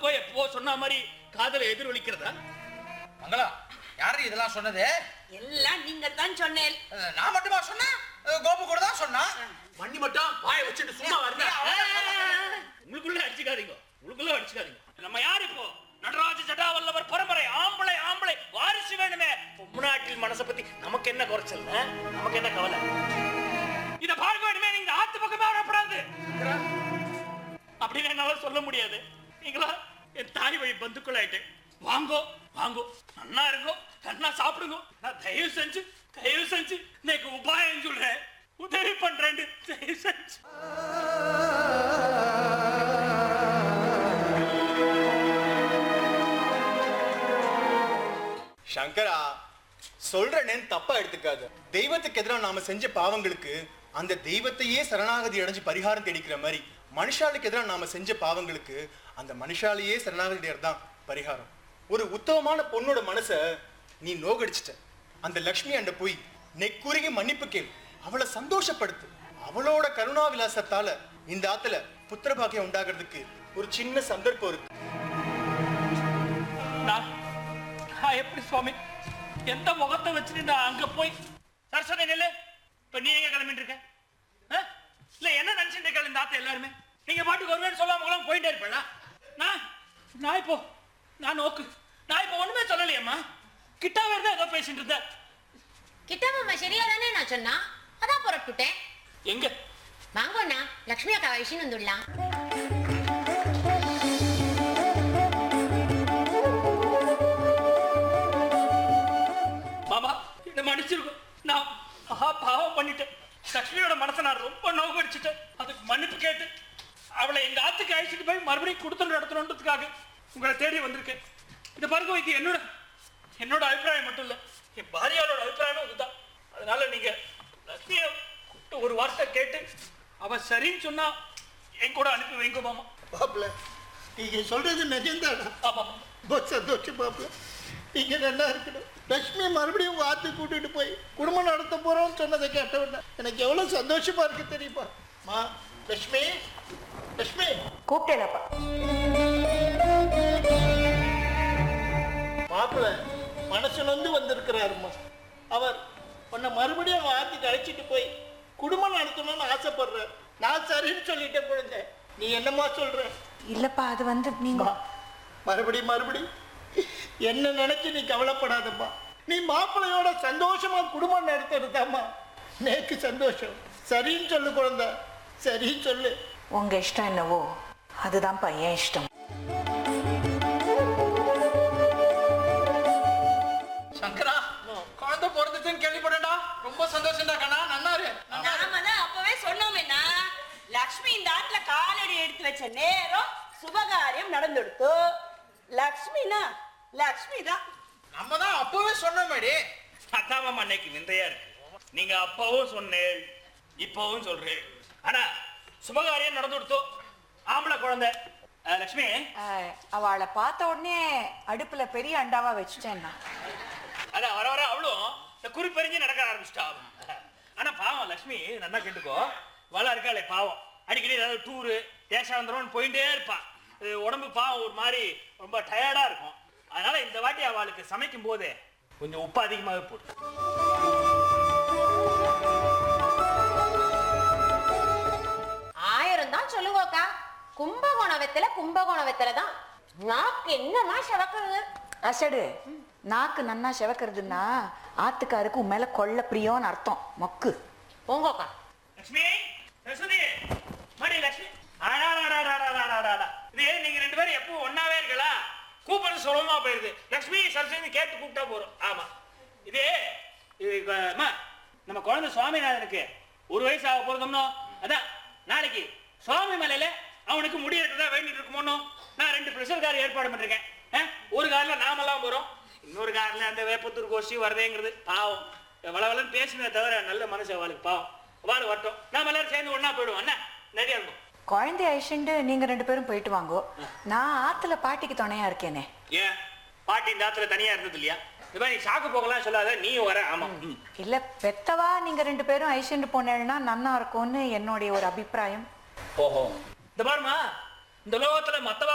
யாருக்கோ எப்போ சொன்ன மாதிரி காதல எதிரொலிக்கிறதா? மங்களா, யாரு இதெல்லாம் சொன்னது? எல்லாம் நீங்க தான் சொன்னேன். நான் மட்டுமா சொன்னேன்? கோபு கூட தான் சொன்னா. மண்ணி மட்டும் வாயை வச்சுட்டு சும்மா வருங்க. உங்களுக்குள்ள அடிச்சுக்காதீங்க. நம்ம யாரு இப்போ? நடராஜ ஜடாவல்லவர் பரம்பரை. ஆம்பளை வாரிசு வேணுமே. முன்னாட்டில் மனசை பத்தி நமக்கு என்ன குறைச்சல்? நமக்கு என்ன கவலை? இத பார்க்க வேணுமே. நீங்க ஆத்து பக்கமே வரப்படாது அப்படின்னு என்னால சொல்ல முடியாது. நீங்களா என் தாய் வழி பந்துக்கள் ஆயிட்டு வாங்கோ நன்னா இருங்கோ, நன்னா சாப்பிடுங்க. நான் தயவு செஞ்சு இன்னைக்கு உபாயம் சொல்றேன், உதவி பண்றேன். தயவு செஞ்சு சங்கரா, சொல்றேன்னு தப்பா எடுத்துக்காது. தெய்வத்துக்கு எதிராக நாம செஞ்ச பாவங்களுக்கு அந்த தெய்வத்தையே சரணாகதி அடைஞ்சு பரிகாரம் தேடிக்கிற மாதிரி மனுஷாளுக்கு எதிராக நாம செஞ்ச பாவங்களுக்கு அந்த மனுஷாலேயே சரணாகதி தான் பரிகாரம். ஒரு உத்தமமான பொண்ணோட மனச நீ நோகடிச்சிட்ட. அந்த லக்ஷ்மி அண்ட போய் நெக்குருகி மன்னிப்பு கேள், அவளை சந்தோஷப்படுத்து. அவளோட கருணா விலாசத்தால இந்த ஆத்துல புத்திர பாக்கியம் உண்டாகிறதுக்கு ஒரு சின்ன சந்தர்ப்பம் இருக்கு. நான் எப்படி சுவாமி எந்த முகத்தை வச்சுட்டு நான் அங்க போய் சரஸ்வதி நெல்லு இப்ப நீ எங்க கிளம்பிட்டு இருக்க? இல்ல என்ன நினைச்சுட்டு இருக்க இந்த ஆத்த எல்லாருமே? நீங்க பாட்டுக்கு ஒருவேளை சொல்லாம போயிட்டே இருப்பேன். நான் இப்போ ஒண்ணுமே சொல்லலையம்மா. கிட்டாவே இருந்தா ஏதோ பேசிட்டு இருந்த. கிட்டாமம்மா சரியா தானே நான் சொன்னா, அதான் புறப்பட்டுட்டேன். எங்க வாங்கோண்ணா, லக்ஷ்மி அக்கா விஷயம் வந்துடலாம். மாமா என்ன மன்னிச்சிருக்கும். நான் பாவம் பண்ணிட்டேன். லக்ஷ்மியோட மனசை நான் ரொம்ப நோக்கடிச்சிட்டேன். அதுக்கு மன்னிப்பு கேட்டு அவளை எங்க ஆத்துக்கு அழைச்சிட்டு போய் மறுபடியும் கொடுத்து நடத்தணுன்றதுக்காக உங்களை தேடி வந்திருக்கேன். இந்த பாருங்க, இது என்னோட அபிப்பிராயம் மட்டும் இல்ல, என் பாரியாளோட அபிப்பிராயமும் இதுதான். அதனால நீங்க லக்ஷ்மிய ஒரு வார்த்தை கேட்டு அவ சரின்னு சொன்னா என் கூட அனுப்பி வைங்க மாமா. பாப்பல, நீங்க சொல்றது நிஜம்தானா? ஆமா, ரொம்ப சந்தோஷம் பாப்பல. நீங்க நல்லா இருக்கணும். லட்சுமி மறுபடியும் உங்க ஆத்துக்கு கூட்டிட்டு போய் குடும்பம் நடத்த போறோம்னு சொன்னதை கேட்டவன எனக்கு எவ்வளவு சந்தோஷமா இருக்கு தெரியுமா? மா லட்சுமி, கூப்பிட்டேனப்பா. மாப்பிள்ள மனசுல இருந்து வந்திருக்கிறாருமா. அவர் உன்னை மறுபடியும் அவங்க ஆத்துக்கு அழைச்சிட்டு போய் குடும்பம் நடத்தணும்னு ஆசைப்படுறார். நான் சரின்னு சொல்லிட்டேன் குழந்தை. நீ என்னம்மா சொல்ற? இல்லப்பா, அது வந்து நீங்க மறுபடியும் என்ன நினைச்சு நீ கவலைப்படாதம்மா. நீ மாப்பிள்ளையோட சந்தோஷமா குடும்பம் நடத்துறதாம்மா நேக்கு சந்தோஷம். சரின்னு சொல்லு குழந்தை, சரின்னு சொல்லு. உங்க இஷ்டம் என்னவோ அதுதான்ப்பா என் இஷ்டம். சங்கரா, குழந்தை பிறந்துச்சுன்னு கேள்விப்படா. ரொம்ப சந்தோஷம்டா கண்ணா. நன்னாரு. நாம தான் அப்பவே சொன்னோமேனா, லக்ஷ்மி இந்த ஆத்துல காலடி எடுத்து வச்ச நேரம் சுபகாரியம் நடந்துடுத்து. லக்ஷ்மி தான். நம்ம தான் அப்பவே சொன்னோமேடி. அதான் மாமா அன்னைக்கு விந்தையா இருக்கு. நீங்க அப்பவும் சொன்னேன், இப்பவும் சொல்றேன். ஆனா சுபகாரியம் நடந்து கொடுத்தோம். ஆம்பளை குழந்தை லக்ஷ்மி. அவளை பார்த்த உடனே அடுப்புல பெரிய அண்டாவா வச்சுட்டேன்னா. அதான் வர அவளும் இந்த குறிப்பறிஞ்சு நடக்க ஆரம்பிச்சிட்டா. ஆனா பாவம் லக்ஷ்மி, நல்லா கேட்டுக்கோ, வள இருக்காளே பாவம். அடிக்கடி ஏதாவது டூரு தேசாந்திரம் போயிட்டே இருப்பா. உடம்பு பாவம் ஒரு மாதிரி ரொம்ப டயர்டா இருக்கும். அதனால இந்த வாட்டி அவளுக்கு சமைக்கும் போது கொஞ்சம் உப்பு அதிகமாகவே போடு. ஆயிரம் தான் சொல்லுவோக்கா, கும்பகோண வெத்தலை தான். நாக்கு என்னமா செவக்குறது? அசடு, நாக்கு நன்னா செவக்கிறதுன்னா ஆத்துக்காருக்கு உன் மேல கொள்ள பிரியோன்னு அர்த்தம். மொக்கு போங்கோக்கா. லக்ஷ்மி, சரஸ்வதி, மடி லக்ஷ்மி. இது நீங்க ரெண்டு பேரும் எப்பவும் ஒன்னாவே இருக்கலா? கூப்பிடுறது சுலபமா போயிருது. லக்ஷ்மி சரஸ்வதி கேட்டு கூப்பிட்டா போறோம். ஆமா, இது நம்ம குழந்தை சுவாமிநாதனுக்கு 1 வயசு ஆக போறோம்னோ. அதான் நாளைக்கு சுவாமி மலையில அவனுக்கு முடி இருக்கிறதா வேண்டிட்டு இருக்குமோனோ. நான் 2 ப்ரெஷர் கார் ஏற்பாடு பண்ணிருக்கேன். ஒரு கார்ல நாமெல்லாம் போறோம், இன்னொரு கார்ல அந்த வேப்பத்தூர் கோஷ்டி வரதேங்கிறது. பாவம் வளவலன்னு பேசுனதை தவிர நல்ல மனசு அவளுக்கு. பாவம் அவளு வரட்டும், நாம எல்லாரும் சேர்ந்து ஒன்னா போயிடுவோம். என்ன நிறைய இருக்கும். குழந்தைய அழிச்சுண்டு நீங்க 2 பேரும் போயிட்டு வாங்கோ. நான் ஆத்துல பாட்டிக்கு துணையா இருக்கேனே. ஏன் பாட்டி இந்த ஆத்துல தனியா இருந்தது இல்லையா? இந்த மாதிரி சாக்கு போகலாம் சொல்லாத, நீயும் வர. ஆமா இல்ல, பெத்தவா நீங்க 2 பேரும் அழிச்சுண்டு போனேன்னா நன்னா இருக்கும்னு என்னுடைய ஒரு அபிப்பிராயம். ஓஹோ, இந்த பாருமா, இந்த லோகத்துல மத்தவா